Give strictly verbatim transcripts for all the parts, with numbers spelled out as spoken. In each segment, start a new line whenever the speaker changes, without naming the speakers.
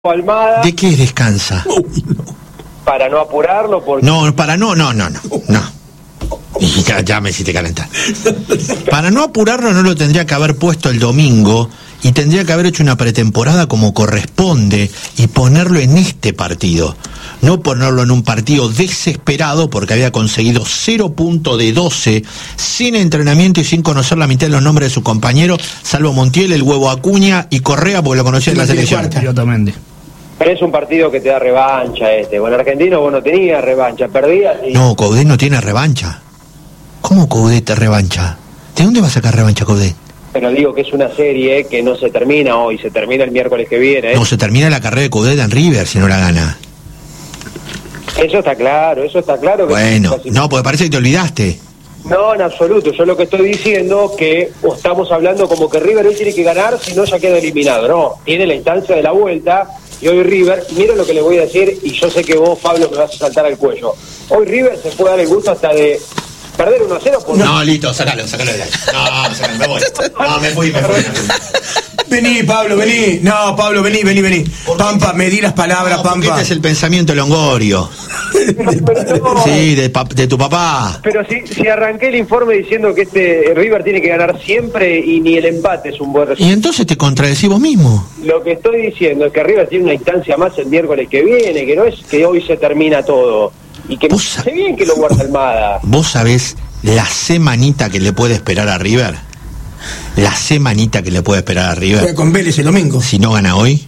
Almada.
¿De qué descansa?
Para no apurarlo, porque...
No, para no, no, no, no, no. Y ya, ya me hiciste calentar. Para no apurarlo no lo tendría que haber puesto el domingo y tendría que haber hecho una pretemporada como corresponde y ponerlo en este partido. No ponerlo en un partido desesperado porque había conseguido cero puntos de doce, sin entrenamiento y sin conocer la mitad de los nombres de sus compañeros, salvo Montiel, el Huevo Acuña y Correa, porque lo conocía en la selección.
Pero es un partido que te da revancha este. Con Argentino vos no tenías revancha, perdías y...
No, Coudet no tiene revancha. ¿Cómo Coudet te revancha? ¿De dónde va a sacar revancha Coudet?
Pero digo que es una serie que no se termina hoy, se termina el miércoles que viene. ¿eh?
No, se termina la carrera de Coudet en River si no la gana.
Eso está claro, eso está claro. Que
bueno, no, porque parece que te olvidaste.
No, en absoluto. Yo lo que estoy diciendo que estamos hablando como que River hoy tiene que ganar, si no ya queda eliminado. No, tiene la instancia de la vuelta y hoy River, mira lo que le voy a decir y yo sé que vos, Pablo, me vas a saltar al cuello. Hoy River se puede dar el gusto hasta de perder uno a cero. Por...
No, listo, sácalo, sácalo de ahí. No, sácalo, me voy. No, me fui, me fui.
Vení, Pablo, vení. No, Pablo, vení, vení, vení. Pampa, me di las palabras, no, Pampa.
Este es el pensamiento de Longorio.
No.
Sí, de, de tu papá.
Pero si, si arranqué el informe diciendo que este River tiene que ganar siempre y ni el empate es un buen resultado.
Y entonces te contradecís vos mismo.
Lo que estoy diciendo es que River tiene una instancia más el miércoles que viene, que no es que hoy se termina todo. Y que sé bien que lo guarda Almada.
¿Vos sabés la semanita que le puede esperar a River? La semanita que le puede esperar a River.
Juega con Vélez el domingo.
Si no gana hoy.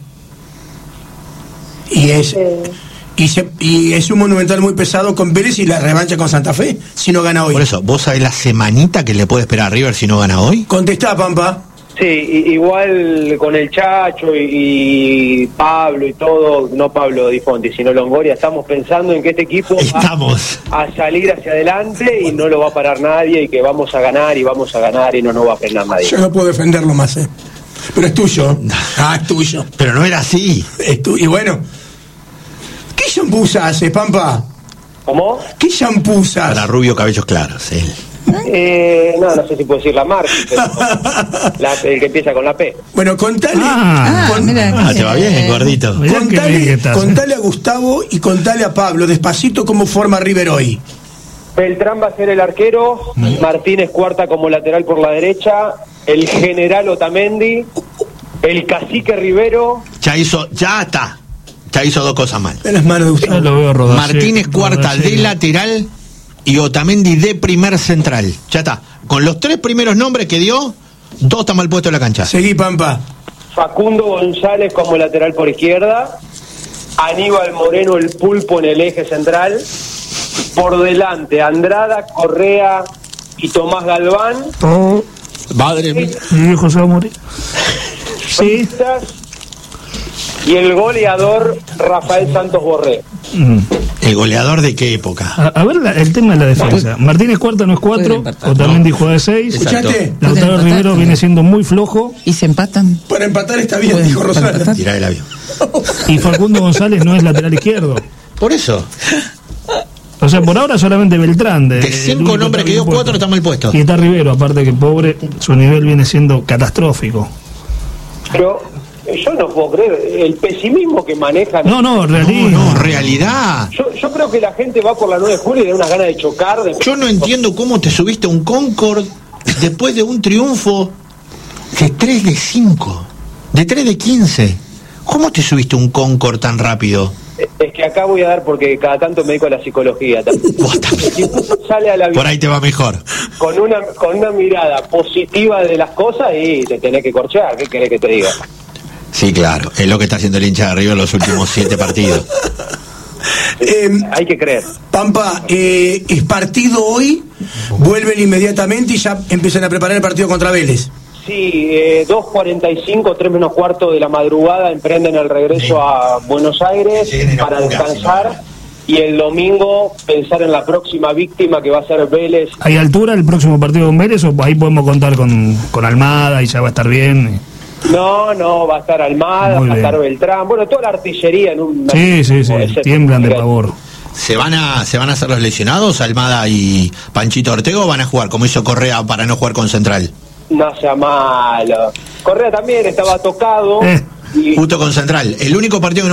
Y es y, se, y es un Monumental muy pesado con Vélez y la revancha con Santa Fe si no gana hoy.
Por eso, ¿vos sabés la semanita que le puede esperar a River si no gana hoy?
Contestá, Pampa.
Sí, igual con el Chacho y, y Pablo y todo, no Pablo Di Fonti, sino Longoria, estamos pensando en que este equipo
estamos.
va a salir hacia adelante y no lo va a parar nadie y que vamos a ganar y vamos a ganar y no nos va a frenar nadie.
Yo no puedo defenderlo más, ¿eh? Pero es tuyo. Ah, es tuyo.
Pero no era así.
Es tu... Y bueno, ¿qué shampoo hace, Pampa?
¿Cómo?
¿Qué shampoo usas?
Para rubio, cabellos claros, él.
Eh, no, no sé si puedo decir la marca, pero la, el que empieza con la P.
Bueno, contale.
Ah,
con,
mira, ah te va bien, gordito.
Contale, contale a Gustavo y contale a Pablo, despacito, cómo forma River hoy.
Beltrán va a ser el arquero, ¿Mm? Martínez cuarta como lateral por la derecha, el general Otamendi, el cacique Rivero.
Ya hizo, ya está. Ya hizo dos cosas mal.
En las manos de Gustavo.
Lo veo rodar,
Martínez
sí,
cuarta
rodar, sí.
de lateral y Otamendi de primer central. Ya está. Con los tres primeros nombres que dio, dos están mal puestos en la cancha.
Seguí, Pampa.
Facundo González como lateral por izquierda, Aníbal Moreno el pulpo en el eje central, por delante Andrada, Correa y Tomás Galván.
Oh.
Madre mía.
Mi viejo se va a morir. Sí.
Y el goleador Rafael Santos Borré.
Mm.
¿El goleador de qué época?
A, a ver la, el tema de la defensa. Martínez cuarta no es cuatro, Otamendi no. juega de seis.
Escuchate.
Lautaro Rivero viene siendo muy flojo.
Y se empatan.
Para empatar está bien, dijo Rosales.
Tirá el avión.
Y Facundo González no es lateral izquierdo.
Por eso.
O sea, por ahora solamente Beltrán. De,
de cinco nombres que dio, cuatro están mal puestos.
Y está Rivero, aparte que pobre, su nivel viene siendo catastrófico.
Pero yo no puedo creer, el pesimismo que manejan...
No, no, realidad.
No, no, realidad.
Yo, yo creo que la gente va por la nueve de julio y da unas ganas de chocar. De...
Yo no entiendo cómo te subiste a un Concorde después de un triunfo de tres de cinco, de tres de quince. ¿Cómo te subiste a un Concorde tan rápido?
Es que acá voy a dar porque cada tanto me dedico a la psicología también. Si sale a la vida,
por ahí te va mejor.
Con una, con una mirada positiva de las cosas y te tenés que corchear, ¿qué querés que te diga?
Sí, claro, es lo que está haciendo el hincha de River los últimos siete partidos.
Eh,
Hay que creer.
Pampa, eh, es partido hoy, vuelven inmediatamente y ya empiezan a preparar el partido contra Vélez.
Sí, eh, dos cuarenta y cinco, tres menos cuarto de la madrugada, emprenden el regreso sí. a Buenos Aires sí, para descansar y el domingo pensar en la próxima víctima que va a ser Vélez.
¿Hay altura el próximo partido con Vélez o ahí podemos contar con, con Almada y ya va a estar bien?
No, no, va a estar Almada, va a estar Beltrán, bueno, toda la artillería en un...
Sí, sí, sí, tiemblan de pavor.
¿Se van a se van a hacer los lesionados, Almada y Panchito Ortega, o van a jugar como hizo Correa para no jugar con Central?
No sea malo. Correa también estaba tocado, eh. Y-
justo con Central. El único partido que no